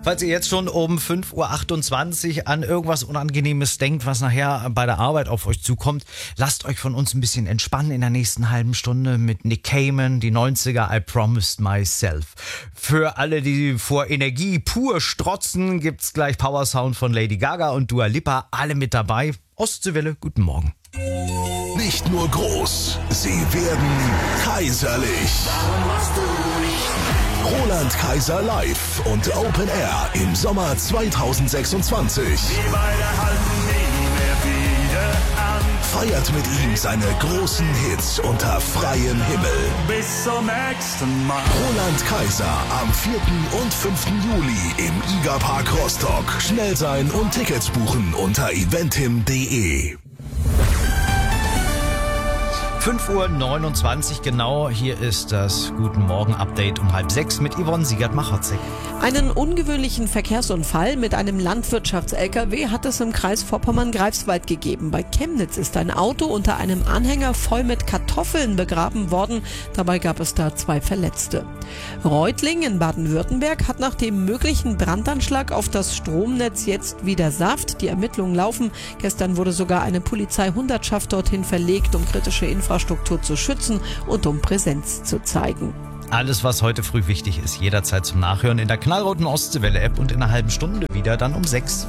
Falls ihr jetzt schon um 5.28 Uhr an irgendwas Unangenehmes denkt, was nachher bei der Arbeit auf euch zukommt, lasst euch von uns ein bisschen entspannen in der nächsten halben Stunde mit Nick Cayman, die 90er, I Promised Myself. Für alle, die vor Energie pur strotzen, gibt's gleich Power Sound von Lady Gaga und Dua Lipa, alle mit dabei. Ostseewelle, guten Morgen. Nicht nur groß, sie werden kaiserlich. Roland Kaiser live und Open Air im Sommer 2026. Feiert mit ihm seine großen Hits unter freiem Himmel. Bis zum nächsten Mal. Roland Kaiser am 4. und 5. Juli im IGA-Park Rostock. Schnell sein und Tickets buchen unter eventim.de. 5.29 Uhr genau, hier ist das Guten Morgen Update um 5:30 mit Yvonne Siegert-Machotzek. Einen ungewöhnlichen Verkehrsunfall mit einem Landwirtschafts-LKW hat es im Kreis Vorpommern-Greifswald gegeben. Bei Chemnitz ist ein Auto unter einem Anhänger voll mit Kartoffeln begraben worden. Dabei gab es da 2 Verletzte. Reutlingen in Baden-Württemberg hat nach dem möglichen Brandanschlag auf das Stromnetz jetzt wieder Saft. Die Ermittlungen laufen. Gestern wurde sogar eine Polizeihundertschaft dorthin verlegt, um kritische Infrastruktur zu schützen und um Präsenz zu zeigen. Alles, was heute früh wichtig ist, jederzeit zum Nachhören in der knallroten Ostseewelle-App und in einer halben Stunde wieder dann um 6.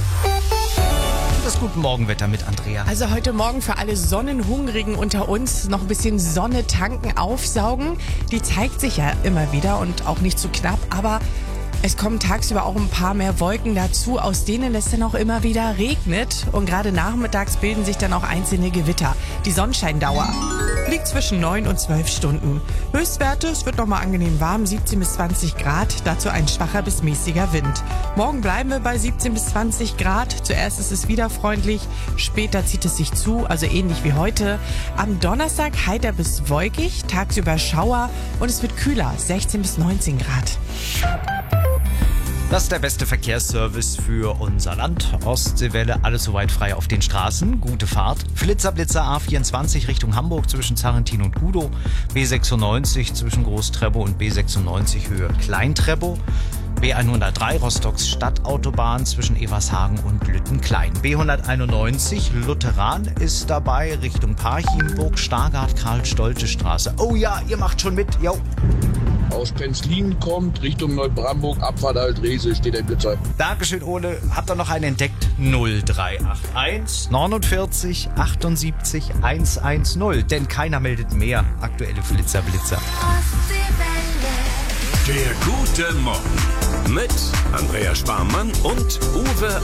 Das Guten Morgenwetter mit Andrea. Also heute Morgen für alle Sonnenhungrigen unter uns noch ein bisschen Sonne tanken, aufsaugen. Die zeigt sich ja immer wieder und auch nicht zu knapp, aber es kommen tagsüber auch ein paar mehr Wolken dazu, aus denen es dann auch immer wieder regnet. Und gerade nachmittags bilden sich dann auch einzelne Gewitter. Die Sonnenscheindauer liegt zwischen 9 und 12 Stunden. Höchstwerte, es wird nochmal angenehm warm, 17 bis 20 Grad. Dazu ein schwacher bis mäßiger Wind. Morgen bleiben wir bei 17 bis 20 Grad. Zuerst ist es wieder freundlich, später zieht es sich zu, also ähnlich wie heute. Am Donnerstag heiter bis wolkig, tagsüber Schauer und es wird kühler, 16 bis 19 Grad. Das ist der beste Verkehrsservice für unser Land. Ostseewelle, alles soweit frei auf den Straßen. Gute Fahrt. Flitzer A24 Richtung Hamburg zwischen Zarentin und Gudow. B96 zwischen Großtreppow und B96 Höhe Kleintreppow. B103 Rostocks Stadtautobahn zwischen Evershagen und Lüttenklein. B191 Lutheran ist dabei Richtung Parchimburg, Stargard, Karl-Stolze-Straße. Oh ja, ihr macht schon mit. Jo. Aus Penzlin kommt, Richtung Neubrandenburg, Abfahrt Alt-Rehse, steht der Blitzer. Dankeschön, Ole. Habt ihr noch einen entdeckt? 0381 49 78 110. Denn keiner meldet mehr aktuelle Blitzer. Der Gute Morgen mit Andrea Sparmann und Uwe